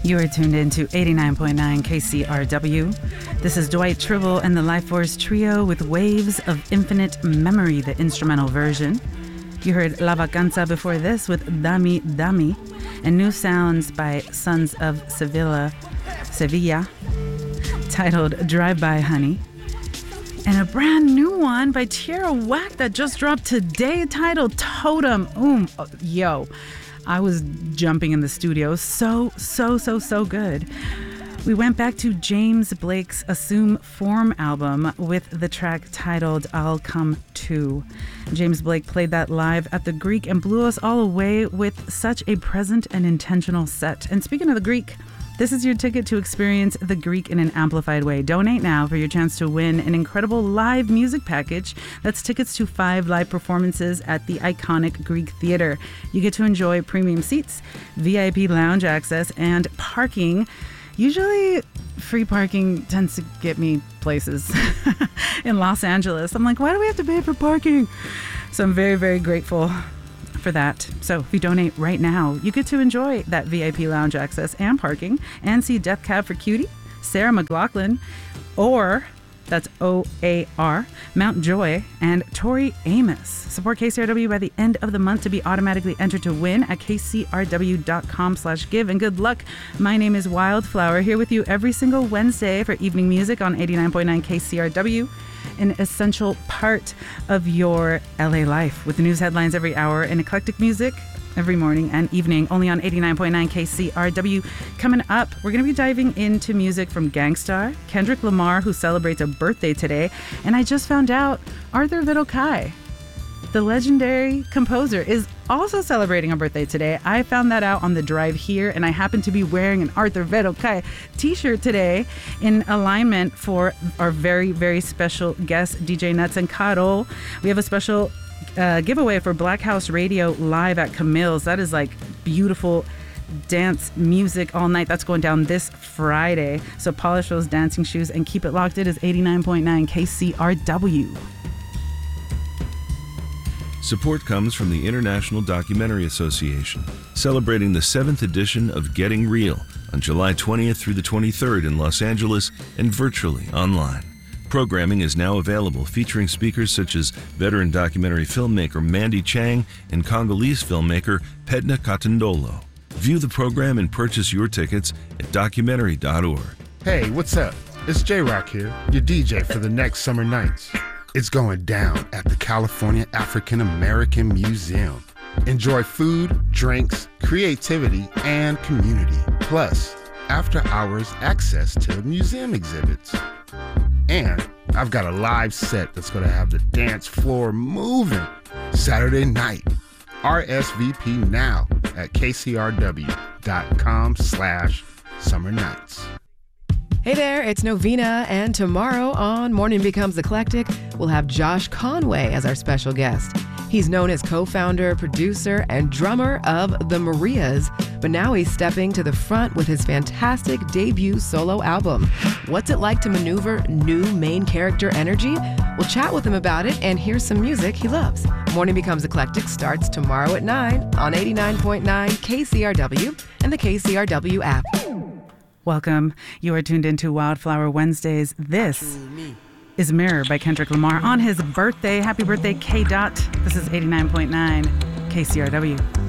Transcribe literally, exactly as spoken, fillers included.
You are tuned in to eighty-nine point nine K C R W. This is Dwight Tribble and the Life Force Trio with Waves of Infinite Memory, the instrumental version. You heard La Vacanza before this with Dami Dami, and new sounds by Sons of Sevilla, Sevilla, titled Drive By Honey. And a brand new one by Tierra Whack that just dropped today, titled Totem. Oom, oh, yo. I was jumping in the studio. So, so, so, so good. We went back to James Blake's Assume Form album with the track titled I'll Come Too. James Blake played that live at the Greek and blew us all away with such a present and intentional set. And speaking of the Greek, this is your ticket to experience the Greek in an amplified way. Donate now for your chance to win an incredible live music package. That's tickets to five live performances at the iconic Greek Theater. You get to enjoy premium seats, V I P lounge access, and parking. Usually, free parking tends to get me places in Los Angeles. I'm like, why do we have to pay for parking? So I'm very, very grateful for that. So if you donate right now, you get to enjoy that V I P lounge access and parking and see Death Cab for Cutie, Sarah McLachlan, or that's O A R, Mount Joy, and Tori Amos. Support K C R W by the end of the month to be automatically entered to win at kcrw.com slash give. And good luck. My name is Wildflower, here with you every single Wednesday for evening music on eighty-nine point nine K C R W. An essential part of your L A life, with news headlines every hour and eclectic music every morning and evening, only on eighty-nine point nine K C R W. Coming up, we're going to be diving into music from Gangstar, Kendrick Lamar, who celebrates a birthday today, and I just found out Arthur Vidal Kai, the legendary composer, is also celebrating a birthday today. I found that out on the drive here, and I happen to be wearing an Arthur Vidal Kai t-shirt today in alignment for our very, very special guest, D J Nuts and Carol. We have a special uh, giveaway for Black House Radio live at Camille's. That is like beautiful dance music all night. That's going down this Friday. So polish those dancing shoes and keep it locked. It is eighty-nine point nine K C R W. Support comes from the International Documentary Association, celebrating the seventh edition of Getting Real on July twentieth through the twenty-third in Los Angeles and virtually online. Programming is now available, featuring speakers such as veteran documentary filmmaker Mandy Chang and Congolese filmmaker Pedna Katandolo. View the program and purchase your tickets at documentary dot org. Hey, what's up? It's J-Rock here, your D J for the next summer nights. It's going down at the California African American Museum. Enjoy food, drinks, creativity, and community. Plus, after-hours access to museum exhibits. And I've got a live set that's going to have the dance floor moving Saturday night. R S V P now at kcrw.com slash summer nights. Hey there, it's Novena, and tomorrow on Morning Becomes Eclectic, we'll have Josh Conway as our special guest. He's known as co-founder, producer, and drummer of The Marias, but now he's stepping to the front with his fantastic debut solo album. What's it like to maneuver new main character energy? We'll chat with him about it and hear some music he loves. Morning Becomes Eclectic starts tomorrow at nine on eighty-nine point nine K C R W and the K C R W app. Welcome. You are tuned into Wildflower Wednesdays. This is Mirror by Kendrick Lamar on his birthday. Happy birthday, K. Dot. This is eighty-nine point nine K C R W.